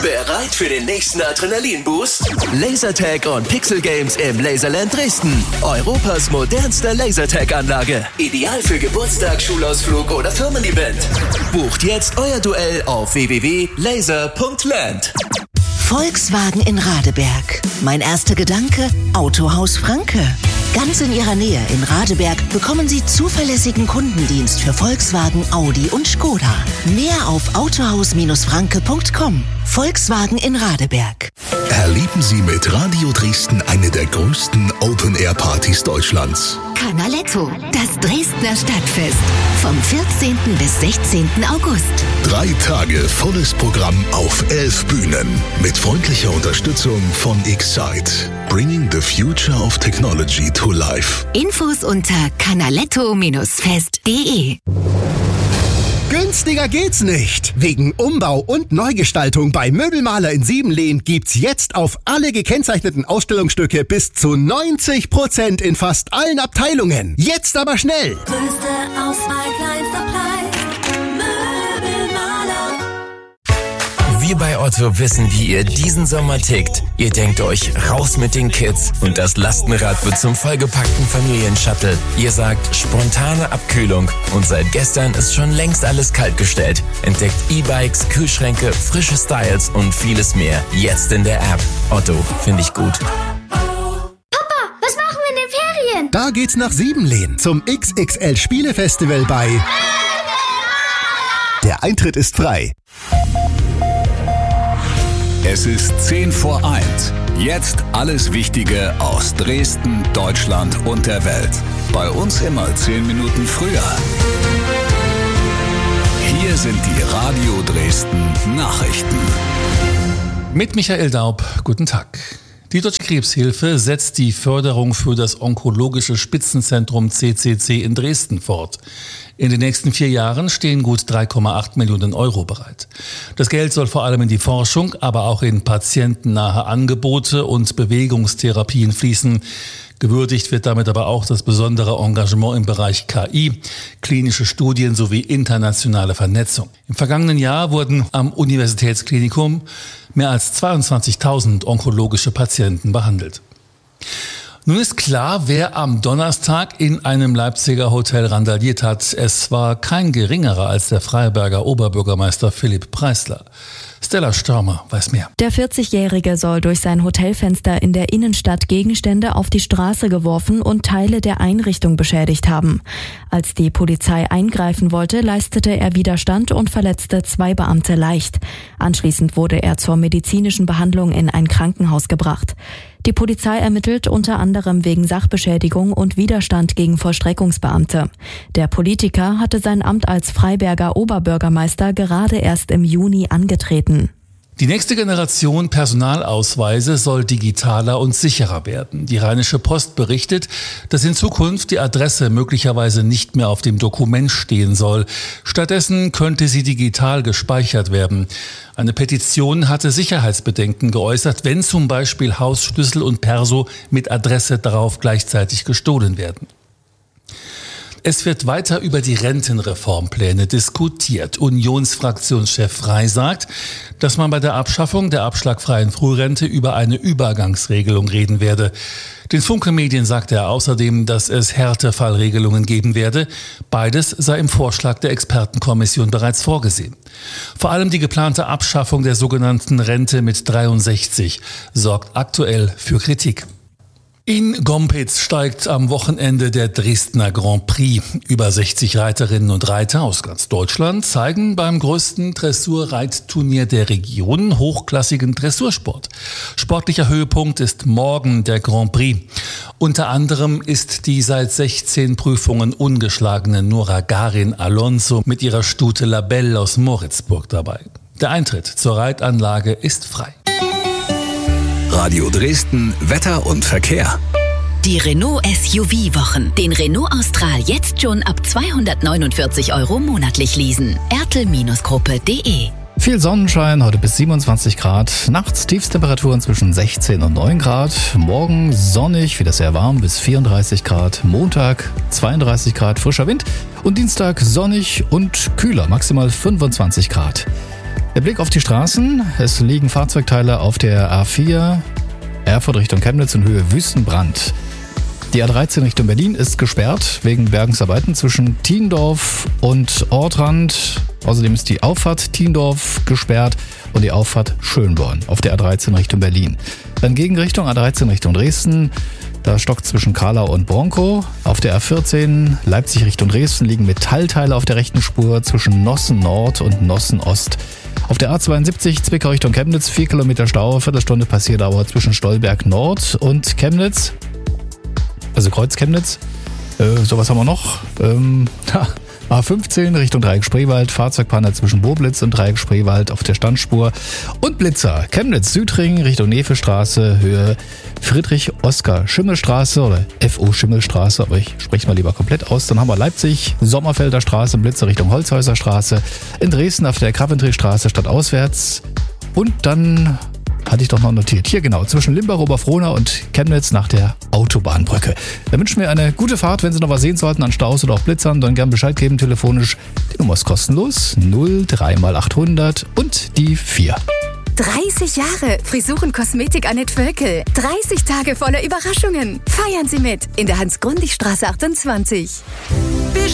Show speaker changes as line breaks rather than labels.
Bereit für den nächsten Adrenalin-Boost? Lasertag und Pixel Games im Laserland Dresden. Europas modernste Lasertag-Anlage. Ideal für Geburtstag, Schulausflug oder Firmen-Event. Bucht jetzt euer Duell auf www.laser.land.
Volkswagen in Radeberg. Mein erster Gedanke, Autohaus Franke. Ganz in Ihrer Nähe in Radeberg bekommen Sie zuverlässigen Kundendienst für Volkswagen, Audi und Skoda. Mehr auf autohaus-franke.com. Volkswagen in Radeberg.
Erleben Sie mit Radio Dresden eine der größten Open-Air-Partys Deutschlands.
Canaletto, das Dresdner Stadtfest. Vom 14. bis 16. August.
3 Tage volles Programm auf 11 Bühnen. Mit freundlicher Unterstützung von Excite. Bringing the future of technology to life.
Infos unter canaletto-fest.de.
Günstiger geht's nicht. Wegen Umbau und Neugestaltung bei Möbelmaler in Siebenlehn gibt's jetzt auf alle gekennzeichneten Ausstellungsstücke bis zu 90% in fast allen Abteilungen. Jetzt aber schnell!
Größte Auswahl, kleinster Preis. Möbelmaler.
Wir bei Otto wissen, wie ihr diesen Sommer tickt. Ihr denkt euch, raus mit den Kids und das Lastenrad wird zum vollgepackten Familienshuttle. Ihr sagt, spontane Abkühlung und seit gestern ist schon längst alles kaltgestellt. Entdeckt E-Bikes, Kühlschränke, frische Styles und vieles mehr. Jetzt in der App. Otto, finde ich gut.
Papa, was machen wir in den Ferien?
Da geht's nach Siebenlehn zum XXL Spielefestival bei... Der Eintritt ist frei.
Es ist 10:10. Jetzt alles Wichtige aus Dresden, Deutschland und der Welt. Bei uns immer 10 Minuten früher. Hier sind die Radio Dresden Nachrichten.
Mit Michael Daub, guten Tag. Die Deutsche Krebshilfe setzt die Förderung für das Onkologische Spitzenzentrum CCC in Dresden fort. In den nächsten 4 Jahren stehen gut 3,8 Millionen Euro bereit. Das Geld soll vor allem in die Forschung, aber auch in patientennahe Angebote und Bewegungstherapien fließen. Gewürdigt wird damit aber auch das besondere Engagement im Bereich KI, klinische Studien sowie internationale Vernetzung. Im vergangenen Jahr wurden am Universitätsklinikum mehr als 22.000 onkologische Patienten behandelt. Nun ist klar, wer am Donnerstag in einem Leipziger Hotel randaliert hat. Es war kein geringerer als der Freiberger Oberbürgermeister Philipp Preisler. Stella Stürmer weiß mehr.
Der 40-Jährige soll durch sein Hotelfenster in der Innenstadt Gegenstände auf die Straße geworfen und Teile der Einrichtung beschädigt haben. Als die Polizei eingreifen wollte, leistete er Widerstand und verletzte 2 Beamte leicht. Anschließend wurde er zur medizinischen Behandlung in ein Krankenhaus gebracht. Die Polizei ermittelt unter anderem wegen Sachbeschädigung und Widerstand gegen Vollstreckungsbeamte. Der Politiker hatte sein Amt als Freiberger Oberbürgermeister gerade erst im Juni angetreten.
Die nächste Generation Personalausweise soll digitaler und sicherer werden. Die Rheinische Post berichtet, dass in Zukunft die Adresse möglicherweise nicht mehr auf dem Dokument stehen soll. Stattdessen könnte sie digital gespeichert werden. Eine Petition hatte Sicherheitsbedenken geäußert, wenn zum Beispiel Hausschlüssel und Perso mit Adresse darauf gleichzeitig gestohlen werden. Es wird weiter über die Rentenreformpläne diskutiert. Unionsfraktionschef Frey sagt, dass man bei der Abschaffung der abschlagfreien Frührente über eine Übergangsregelung reden werde. Den Funke-Medien sagte er außerdem, dass es Härtefallregelungen geben werde. Beides sei im Vorschlag der Expertenkommission bereits vorgesehen. Vor allem die geplante Abschaffung der sogenannten Rente mit 63 sorgt aktuell für Kritik. In Gompitz steigt am Wochenende der Dresdner Grand Prix. Über 60 Reiterinnen und Reiter aus ganz Deutschland zeigen beim größten Dressurreitturnier der Region hochklassigen Dressursport. Sportlicher Höhepunkt ist morgen der Grand Prix. Unter anderem ist die seit 16 Prüfungen ungeschlagene Nora Garin Alonso mit ihrer Stute La Belle aus Moritzburg dabei. Der Eintritt zur Reitanlage ist frei.
Radio Dresden, Wetter und Verkehr.
Die Renault SUV-Wochen. Den Renault Austral jetzt schon ab 249 € monatlich leasen. ertel-gruppe.de.
Viel Sonnenschein, heute bis 27 Grad. Nachts Tiefstemperaturen zwischen 16 und 9 Grad. Morgen sonnig, wieder sehr warm, bis 34 Grad. Montag 32 Grad, frischer Wind. Und Dienstag sonnig und kühler, maximal 25 Grad. Der Blick auf die Straßen. Es liegen Fahrzeugteile auf der A4 Erfurt Richtung Chemnitz in Höhe Wüstenbrand. Die A13 Richtung Berlin ist gesperrt wegen Bergungsarbeiten zwischen Thiendorf und Ortrand. Außerdem ist die Auffahrt Thiendorf gesperrt und die Auffahrt Schönborn auf der A13 Richtung Berlin. Dann Gegenrichtung A13 Richtung Dresden. Da stockt zwischen Karlau und Bronkow. Auf der A14 Leipzig Richtung Dresden liegen Metallteile auf der rechten Spur zwischen Nossen Nord und Nossen Ost. Auf der A72 Zwickau Richtung Chemnitz 4 Kilometer Stau, Viertelstunde Passierdauer zwischen Stolberg Nord und Chemnitz. Also Kreuz Chemnitz. Sowas haben wir noch. A15 Richtung Dreieck Spreewald, Fahrzeugpanne zwischen Boblitz und Dreieck Spreewald auf der Standspur. Und Blitzer, Chemnitz Südring Richtung Nevestraße, Höhe Friedrich-Oskar-Schimmelstraße oder FO-Schimmelstraße, aber ich spreche mal lieber komplett aus. Dann haben wir Leipzig, Sommerfelder Straße, Blitzer Richtung Holzhäuser Straße, in Dresden auf der Coventry-Straße stadtauswärts. Und dann hatte ich doch noch notiert. Hier genau, zwischen Limbach, Oberfrohna und Chemnitz nach der Autobahnbrücke. Da wünschen wir eine gute Fahrt. Wenn Sie noch was sehen sollten an Staus oder auch Blitzern, dann gern Bescheid geben telefonisch. Die Nummer ist kostenlos. 03x800 und die 4.
30 Jahre Frisuren Kosmetik Annette Völkel. 30 Tage voller Überraschungen. Feiern Sie mit in der Hans-Grundig-Straße 28.